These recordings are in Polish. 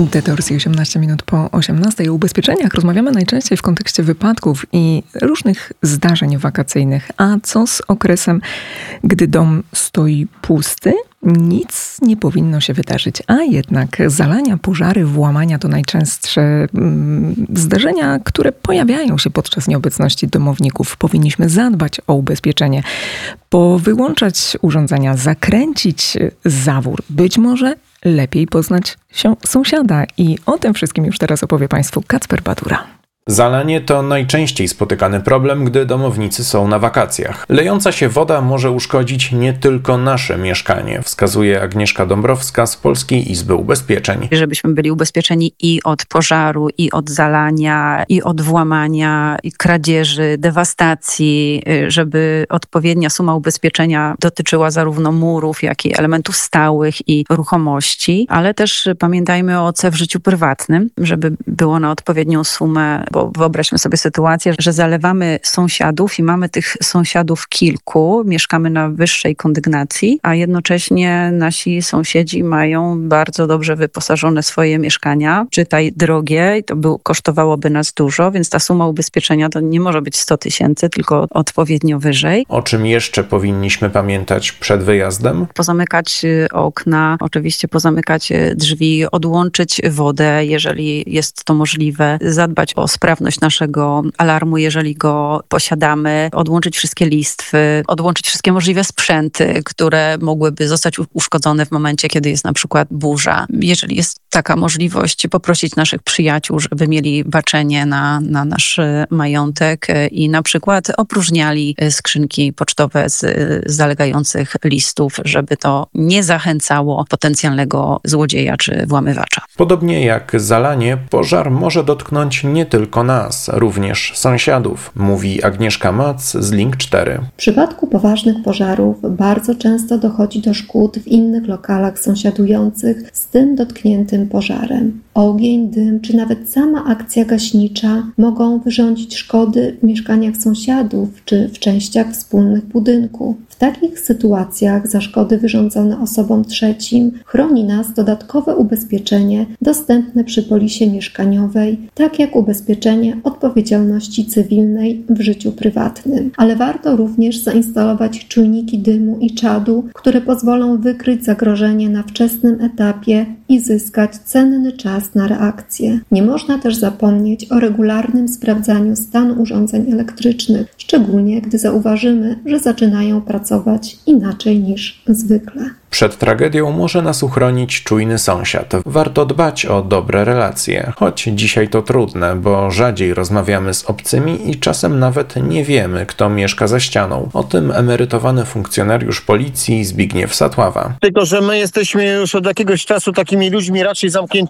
Detorsji 18 minut po 18. O ubezpieczeniach rozmawiamy najczęściej w kontekście wypadków i różnych zdarzeń wakacyjnych. A co z okresem, gdy dom stoi pusty? Nic nie powinno się wydarzyć, a jednak zalania, pożary, włamania to najczęstsze zdarzenia, które pojawiają się podczas nieobecności domowników. Powinniśmy zadbać o ubezpieczenie, powyłączać urządzenia, zakręcić zawór. Być może lepiej poznać się sąsiada i o tym wszystkim już teraz opowie Państwu Kacper Badura. Zalanie to najczęściej spotykany problem, gdy domownicy są na wakacjach. Lejąca się woda może uszkodzić nie tylko nasze mieszkanie, wskazuje Agnieszka Dąbrowska z Polskiej Izby Ubezpieczeń. Żebyśmy byli ubezpieczeni i od pożaru, i od zalania, i od włamania, i kradzieży, dewastacji, żeby odpowiednia suma ubezpieczenia dotyczyła zarówno murów, jak i elementów stałych i ruchomości, ale też pamiętajmy o OC w życiu prywatnym, żeby było na odpowiednią sumę, bo wyobraźmy sobie sytuację, że zalewamy sąsiadów i mamy tych sąsiadów kilku, mieszkamy na wyższej kondygnacji, a jednocześnie nasi sąsiedzi mają bardzo dobrze wyposażone swoje mieszkania, czytaj drogie, i to kosztowałoby nas dużo, więc ta suma ubezpieczenia to nie może być 100 000, tylko odpowiednio wyżej. O czym jeszcze powinniśmy pamiętać przed wyjazdem? Pozamykać okna, oczywiście pozamykać drzwi, odłączyć wodę, jeżeli jest to możliwe, zadbać o sprawność naszego alarmu, jeżeli go posiadamy, odłączyć wszystkie listwy, odłączyć wszystkie możliwe sprzęty, które mogłyby zostać uszkodzone w momencie, kiedy jest na przykład burza. Jeżeli jest taka możliwość, poprosić naszych przyjaciół, żeby mieli baczenie na nasz majątek i na przykład opróżniali skrzynki pocztowe z zalegających listów, żeby to nie zachęcało potencjalnego złodzieja czy włamywacza. Podobnie jak zalanie, pożar może dotknąć nie tylko nas, również sąsiadów, mówi Agnieszka Mac z Link 4. W przypadku poważnych pożarów bardzo często dochodzi do szkód w innych lokalach sąsiadujących z tym dotkniętym pożarem. Ogień, dym czy nawet sama akcja gaśnicza mogą wyrządzić szkody w mieszkaniach sąsiadów czy w częściach wspólnych budynku. W takich sytuacjach za szkody wyrządzone osobom trzecim chroni nas dodatkowe ubezpieczenie dostępne przy polisie mieszkaniowej, tak jak ubezpieczenie odpowiedzialności cywilnej w życiu prywatnym. Ale warto również zainstalować czujniki dymu i czadu, które pozwolą wykryć zagrożenie na wczesnym etapie i zyskać cenny czas na reakcję. Nie można też zapomnieć o regularnym sprawdzaniu stanu urządzeń elektrycznych, szczególnie gdy zauważymy, że zaczynają pracować inaczej niż zwykle. Przed tragedią może nas uchronić czujny sąsiad. Warto dbać o dobre relacje, choć dzisiaj to trudne, bo rzadziej rozmawiamy z obcymi i czasem nawet nie wiemy, kto mieszka za ścianą. O tym emerytowany funkcjonariusz policji Zbigniew Satława. Tylko że my jesteśmy już od jakiegoś czasu takimi ludźmi raczej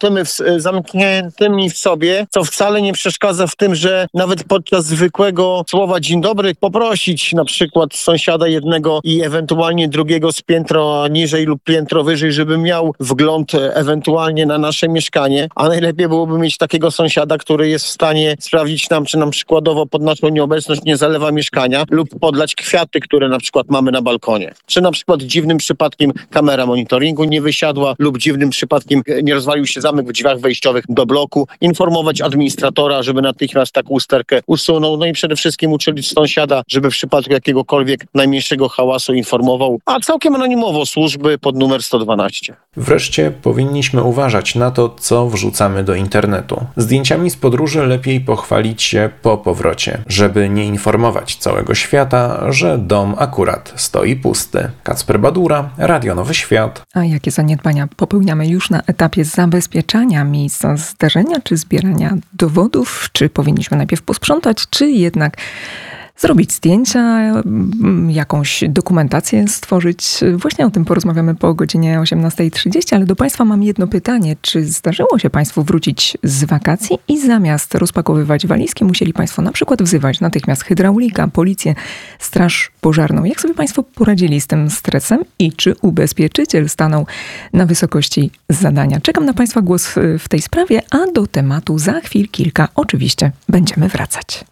zamkniętymi w sobie, co wcale nie przeszkadza w tym, że nawet podczas zwykłego słowa dzień dobry poprosić na przykład sąsiada jednego i ewentualnie drugiego z piętro niżej lub piętro wyżej, żeby miał wgląd ewentualnie na nasze mieszkanie, a najlepiej byłoby mieć takiego sąsiada, który jest w stanie sprawdzić nam, czy nam przykładowo pod naszą nieobecność nie zalewa mieszkania lub podlać kwiaty, które na przykład mamy na balkonie. Czy na przykład dziwnym przypadkiem kamera monitoringu nie wysiadła lub dziwnym przypadkiem nie rozwalił się zamek w drzwiach wejściowych do bloku, informować administratora, żeby natychmiast taką usterkę usunął, no i przede wszystkim uczyć sąsiada, żeby w przypadku jakiegokolwiek najmniejszego hałasu informował, a całkiem anonimowo służby pod numer 112. Wreszcie powinniśmy uważać na to, co wrzucamy do internetu. Zdjęciami z podróży lepiej pochwalić się po powrocie, żeby nie informować całego świata, że dom akurat stoi pusty. Kacper Badura, Radio Nowy Świat. A jakie zaniedbania popełniamy już na etapie zabezpieczania miejsca zdarzenia, czy zbierania dowodów? Czy powinniśmy najpierw posprzątać, czy jednak zrobić zdjęcia, jakąś dokumentację stworzyć? Właśnie o tym porozmawiamy po godzinie 18:30, ale do Państwa mam jedno pytanie. Czy zdarzyło się Państwu wrócić z wakacji i zamiast rozpakowywać walizki musieli Państwo na przykład wzywać natychmiast hydraulika, policję, straż pożarną? Jak sobie Państwo poradzili z tym stresem i czy ubezpieczyciel stanął na wysokości zadania? Czekam na Państwa głos w tej sprawie, a do tematu za chwil kilka oczywiście będziemy wracać.